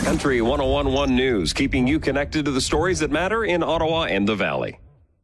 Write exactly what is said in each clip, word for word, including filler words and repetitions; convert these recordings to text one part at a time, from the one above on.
Country one oh one point one News, keeping you connected to the stories that matter in Ottawa and the Valley.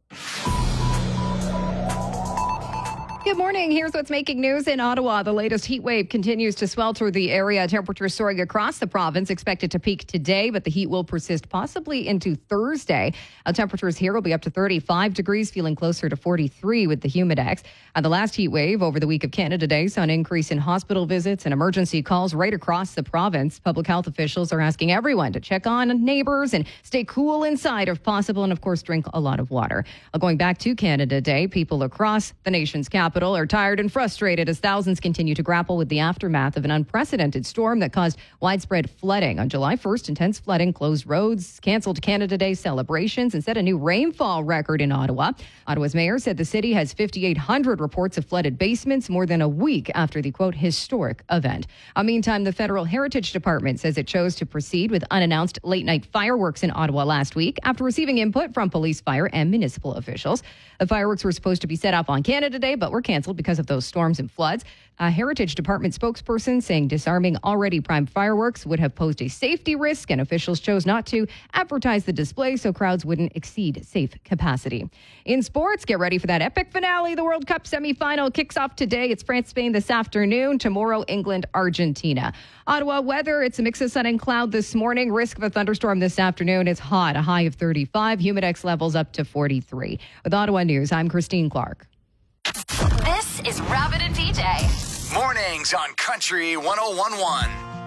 Good morning. Here's what's making news in Ottawa. The latest heat wave continues to swelter the area. Temperatures soaring across the province, expected to peak today, but the heat will persist possibly into Thursday. Uh, temperatures here will be up to thirty-five degrees, feeling closer to forty-three with the Humidex. Uh, the last heat wave over the week of Canada Day saw an increase in hospital visits and emergency calls right across the province. Public health officials are asking everyone to check on neighbors and stay cool inside if possible, and of course drink a lot of water. Uh, going back to Canada Day, people across the nation's capital are tired and frustrated as thousands continue to grapple with the aftermath of an unprecedented storm that caused widespread flooding. On July first, intense flooding closed roads, canceled Canada Day celebrations, and set a new rainfall record in Ottawa. Ottawa's mayor said the city has fifty-eight hundred reports of flooded basements more than a week after the, quote, historic event. Uh, meantime, the Federal Heritage Department says it chose to proceed with unannounced late-night fireworks in Ottawa last week after receiving input from police, fire, and municipal officials. The fireworks were supposed to be set off on Canada Day, but were canceled because of those storms and floods. A Heritage Department spokesperson saying disarming already primed fireworks would have posed a safety risk, and officials chose not to advertise the display so crowds wouldn't exceed safe capacity. In sports, get ready for that epic finale. The World Cup semifinal kicks off today. It's France-Spain this afternoon. Tomorrow, England-Argentina. Ottawa weather, it's a mix of sun and cloud this morning. Risk of a thunderstorm this afternoon. It's hot, a high of thirty-five. Humidex levels up to forty-three. With Ottawa News, I'm Christine Clark. This is Rabbit and P J. Mornings on Country one oh one point one.